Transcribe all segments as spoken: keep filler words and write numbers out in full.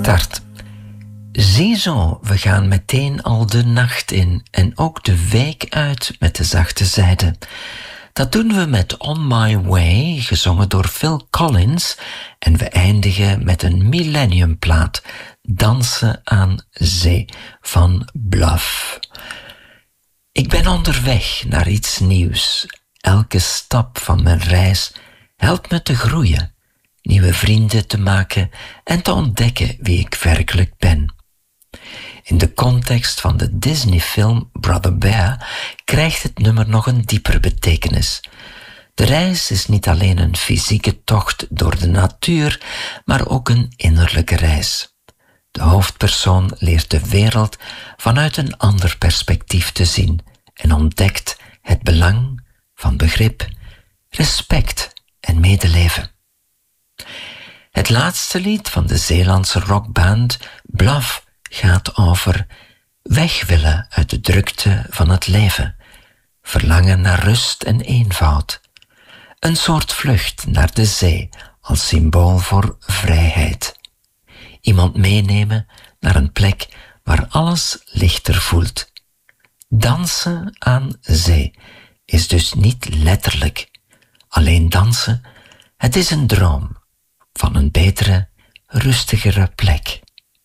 start. Ziezo, we gaan meteen al de nacht in en ook de week uit met de zachte zijde. Dat doen we met On My Way, gezongen door Phil Collins, en we eindigen met een millenniumplaat, Dansen aan Zee, van Bluff. Ik ben onderweg naar iets nieuws. Elke stap van mijn reis helpt me te groeien, nieuwe vrienden te maken en te ontdekken wie ik werkelijk ben. In de context van de Disney-film Brother Bear krijgt het nummer nog een diepere betekenis. De reis is niet alleen een fysieke tocht door de natuur, maar ook een innerlijke reis. De hoofdpersoon leert de wereld vanuit een ander perspectief te zien en ontdekt het belang van begrip, respect en medeleven. Het laatste lied van de Zeelandse rockband Bluff gaat over weg willen uit de drukte van het leven, verlangen naar rust en eenvoud, een soort vlucht naar de zee als symbool voor vrijheid. Iemand meenemen naar een plek waar alles lichter voelt. Dansen aan zee is dus niet letterlijk alleen dansen, het is een droom van een betere, rustigere plek.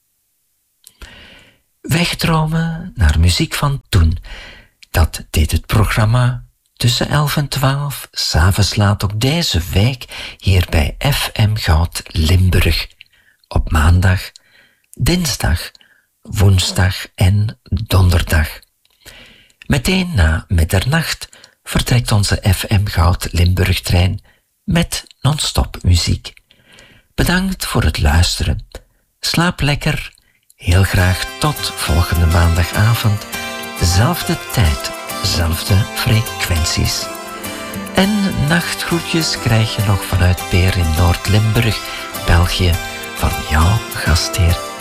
Wegdromen naar muziek van toen, dat deed het programma tussen elf en twaalf, 's avonds laat ook deze week hier bij F M Goud Limburg. Op maandag, dinsdag, woensdag en donderdag. Meteen na middernacht vertrekt onze F M Goud Limburg trein met non-stop muziek. Bedankt voor het luisteren. Slaap lekker. Heel graag tot volgende maandagavond. Dezelfde tijd, dezelfde frequenties. En nachtgroetjes krijg je nog vanuit Peer in Noord-Limburg, België, van jouw gastheer